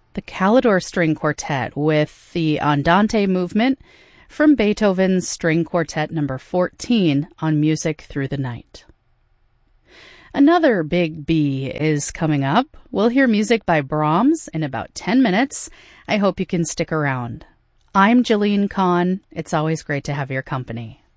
the Calidore String Quartet with the Andante movement from Beethoven's String Quartet number 14 on Music Through the Night. Another big B is coming up. We'll hear music by Brahms in about 10 minutes. I hope you can stick around. I'm Jillian Kahn. It's always great to have your company.